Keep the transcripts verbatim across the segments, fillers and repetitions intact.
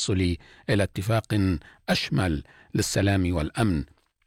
للتوصل إلى اتفاق أشمل للسلام والأمن.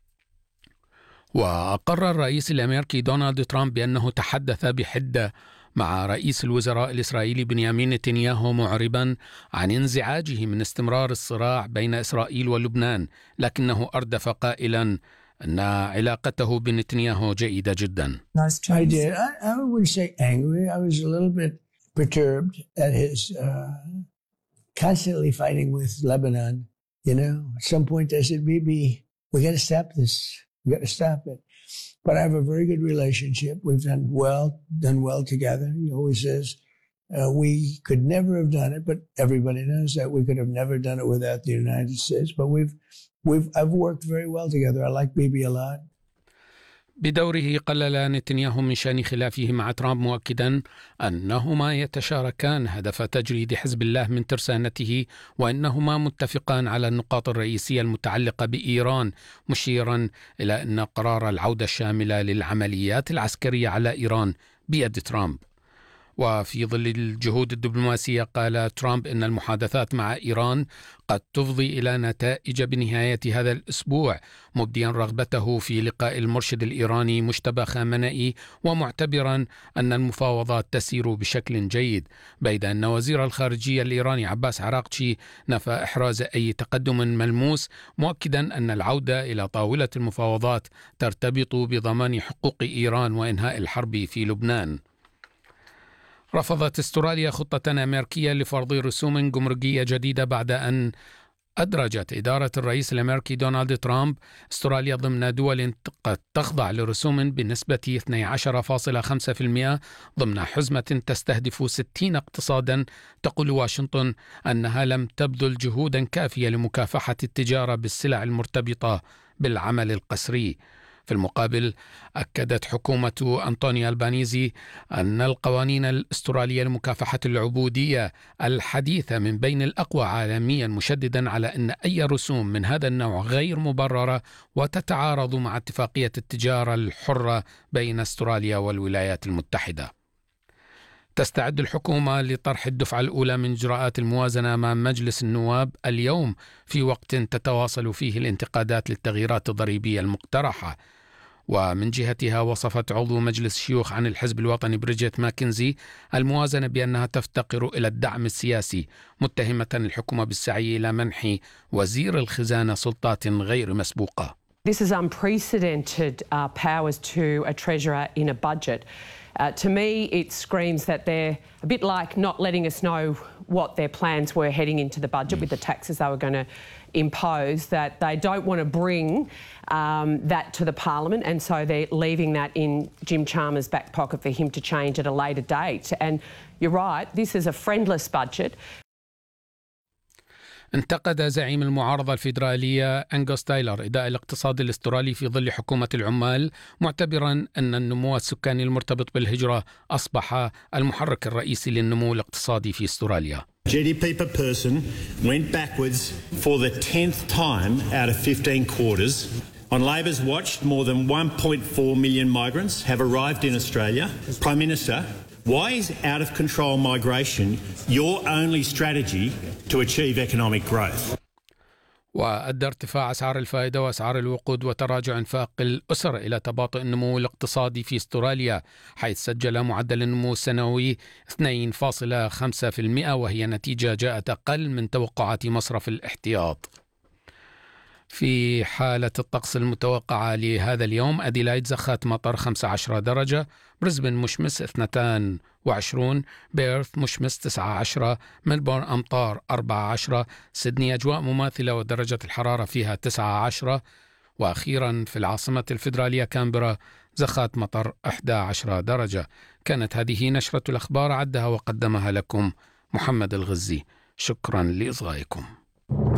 وأقر الرئيس الأمريكي دونالد ترامب بأنه تحدث بحدة مع رئيس الوزراء الإسرائيلي بنيامين نتنياهو، معربا عن انزعاجه من استمرار الصراع بين إسرائيل ولبنان، لكنه أردف قائلا أن علاقته بنتنياهو جيدة جدا. I did. I, I wouldn't say angry. I was a little bit perturbed at his uh, constantly fighting with Lebanon. You know, at some point I said, maybe we got to stop this. We got to stop it. But I have a very good relationship. We've done well, done well together. He always says, uh, we could never have done it, but everybody knows that we could have never done it without the United States. But we've, we've, I've worked very well together. I like Bibi a lot. بدوره قلل نتنياهو من شأن خلافه مع ترامب، مؤكدا أنهما يتشاركان هدف تجريد حزب الله من ترسانته، وأنهما متفقان على النقاط الرئيسية المتعلقة بإيران، مشيرا إلى أن قرار العودة الشاملة للعمليات العسكرية على إيران بيد ترامب. وفي ظل الجهود الدبلوماسية، قال ترامب إن المحادثات مع إيران قد تفضي إلى نتائج بنهاية هذا الأسبوع، مبديا رغبته في لقاء المرشد الإيراني مجتبى خامنئي، ومعتبرا أن المفاوضات تسير بشكل جيد، بيد أن وزير الخارجية الإيراني عباس عراقچي نفى إحراز أي تقدم ملموس، مؤكدا أن العودة إلى طاولة المفاوضات ترتبط بضمان حقوق إيران وإنهاء الحرب في لبنان. رفضت استراليا خطة أمريكية لفرض رسوم جمركية جديدة بعد أن أدرجت إدارة الرئيس الأمريكي دونالد ترامب استراليا ضمن دول قد تخضع لرسوم بنسبة اثني عشر فاصلة خمسة بالمئة ضمن حزمة تستهدف ستين اقتصادا. تقول واشنطن أنها لم تبذل جهودا كافية لمكافحة التجارة بالسلع المرتبطة بالعمل القسري. في المقابل، أكدت حكومة أنطوني ألبانيزي أن القوانين الأسترالية لمكافحة العبودية الحديثة من بين الأقوى عالميا، مشددا على أن أي رسوم من هذا النوع غير مبررة وتتعارض مع اتفاقية التجارة الحرة بين أستراليا والولايات المتحدة. تستعد الحكومة لطرح الدفعة الأولى من إجراءات الموازنة أمام مجلس النواب اليوم، في وقت تتواصل فيه الانتقادات للتغييرات الضريبية المقترحة. ومن جهتها، وصفت عضو مجلس الشيوخ عن الحزب الوطني بريجيت ماكنزي الموازنة بأنها تفتقر إلى الدعم السياسي، متهمة الحكومة بالسعي إلى منح وزير الخزانة سلطات غير مسبوقة. This is unprecedented uh, powers to a treasurer in a budget. Uh, to me, it screams that they're a bit like not letting us know what their plans were heading into the budget with the taxes they were going to impose, that they don't want to bring um, that to the Parliament, and so they're leaving that in Jim Chalmers' back pocket for him to change at a later date. And you're right, this is a friendless budget. انتقد زعيم المعارضة الفيدرالية أنغوس تايلر أداء الاقتصاد الأسترالي في ظل حكومة العمال، معتبرا أن النمو السكاني المرتبط بالهجرة أصبح المحرك الرئيسي للنمو الاقتصادي في أستراليا. G D P per person went backwards for the tenth time out of fifteen quarters. On Labor's watch, more than one point four million migrants have arrived in Australia. Prime Minister, why is out of control migration your only strategy to achieve economic growth? وأدى ارتفاع أسعار الفائدة وأسعار الوقود وتراجع إنفاق الأسر إلى تباطؤ النمو الاقتصادي في أستراليا، حيث سجل معدل النمو السنوي اثنين فاصلة خمسة بالمئة، وهي نتيجة جاءت أقل من توقعات مصرف الاحتياط. في حالة الطقس المتوقعة لهذا اليوم، أديلايد زخات مطر خمسة عشر درجة، بريسبن مشمس اثنتين وعشرون، بيرث مشمس تسعة عشر، ملبورن أمطار أربعة عشر، سيدني أجواء مماثلة ودرجة الحرارة فيها تسعة عشر، وأخيرا في العاصمة الفيدرالية كامبرا زخات مطر إحدى عشرة درجة. كانت هذه نشرة الأخبار، عدها وقدمها لكم محمد الغزي. شكرا لإصغائكم.